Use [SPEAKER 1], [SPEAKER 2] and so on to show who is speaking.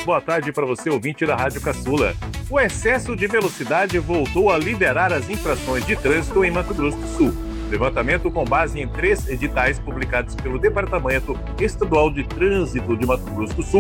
[SPEAKER 1] Boa tarde para você, ouvinte da Rádio Caçula. O excesso de velocidade voltou a liderar as infrações de trânsito em Mato Grosso do Sul. Levantamento com base em 3 editais publicados pelo Departamento Estadual de Trânsito de Mato Grosso do Sul